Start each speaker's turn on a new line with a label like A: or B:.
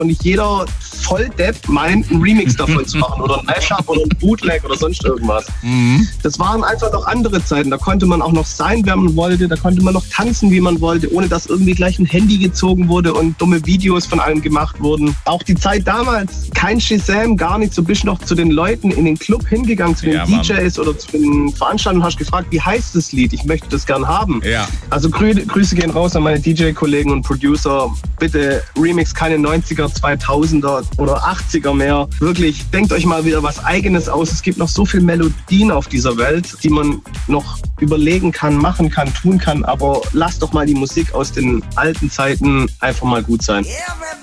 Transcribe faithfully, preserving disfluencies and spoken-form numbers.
A: und nicht jeder Volldepp meint, einen Remix davon zu machen oder ein Mashup oder ein Bootleg oder sonst irgendwas. Mhm. Das waren einfach noch andere Zeiten. Da konnte man auch noch sein, wer man wollte. Da konnte man noch tanzen, wie man wollte, ohne dass irgendwie gleich ein Handy gezogen wurde und dumme Videos von allem gemacht wurden. Auch die Zeit damals, kein Shazam, gar nicht. So bist du noch zu den Leuten in den Club hingegangen, zu den ja, D Js Mann. Oder zu den Veranstaltungen und hast gefragt, wie heißt das Lied? Ich möchte das gern haben. Ja. Also Grü Grüße gehen raus an meine D J-Kollegen und Producer. Bitte Remix keine neunziger, zweitausender oder achtziger mehr. Wirklich, denkt euch mal wieder was Eigenes aus. Es gibt noch so viele Melodien auf dieser Welt, die man noch überlegen kann, machen kann, tun kann. Aber lasst doch mal die Musik aus den alten Zeiten einfach mal gut sein.